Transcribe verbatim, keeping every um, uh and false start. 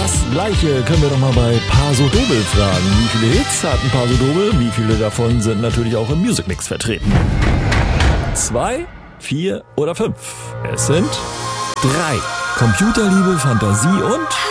Das Gleiche können wir doch mal bei Paso Doble fragen. Wie viele Hits hatten Paso Doble? Wie viele davon sind natürlich auch im Music Mix vertreten? Zwei, vier oder fünf? Es sind drei. Computerliebe, Fantasie und